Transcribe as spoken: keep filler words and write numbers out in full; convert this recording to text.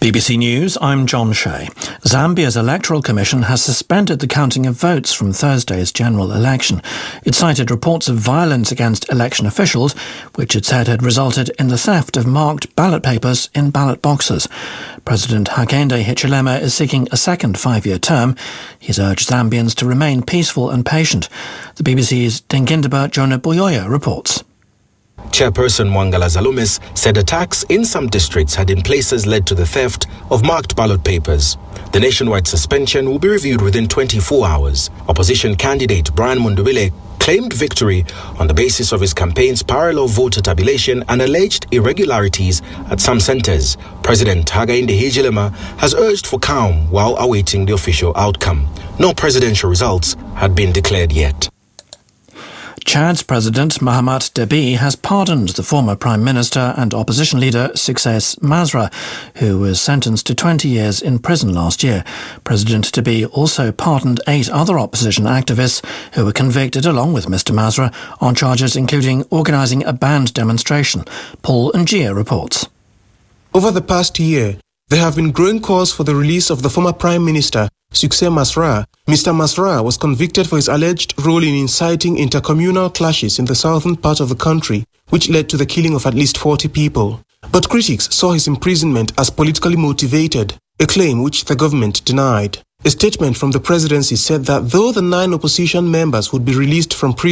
B B C News, I'm John Shea. Zambia's Electoral Commission has suspended the counting of votes from Thursday's general election. It cited reports of violence against election officials, which it said had resulted in the theft of marked ballot papers in ballot boxes. President Hakainde Hichilema is seeking a second five-year term. He's urged Zambians to remain peaceful and patient. The B B C's Dingindaba Jonah Boyoya reports. Chairperson Mwangala Zalumis said attacks in some districts had in places led to the theft of marked ballot papers. The nationwide suspension will be reviewed within twenty-four hours. Opposition candidate Brian Mundubile claimed victory on the basis of his campaign's parallel voter tabulation and alleged irregularities at some centres. President Hakainde Hichilema has urged for calm while awaiting the official outcome. No presidential results had been declared yet. Chad's President Mahamat Deby has pardoned the former Prime Minister and opposition leader Success Masra, who was sentenced to twenty years in prison last year. President Deby also pardoned eight other opposition activists who were convicted along with Mister Masra on charges including organising a banned demonstration. Paul Njia reports. Over the past year, there have been growing calls for the release of the former Prime Minister, Success Masra. Mister Masra was convicted for his alleged role in inciting intercommunal clashes in the southern part of the country, which led to the killing of at least forty people. But critics saw his imprisonment as politically motivated, a claim which the government denied. A statement from the presidency said that though the nine opposition members would be released from prison,